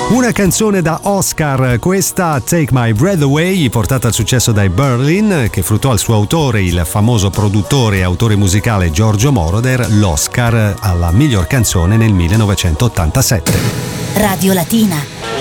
Una canzone da Oscar, questa Take My Breath Away, portata al successo dai Berlin, che fruttò al suo autore, il famoso produttore e autore musicale Giorgio Moroder, l'Oscar alla miglior canzone nel 1987. Radio Latina.